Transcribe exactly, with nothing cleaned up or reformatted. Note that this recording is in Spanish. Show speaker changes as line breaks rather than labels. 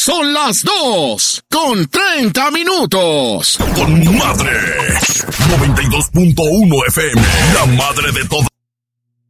Son las dos con treinta minutos.
Con madre. noventa y dos punto uno F M. La madre de todas.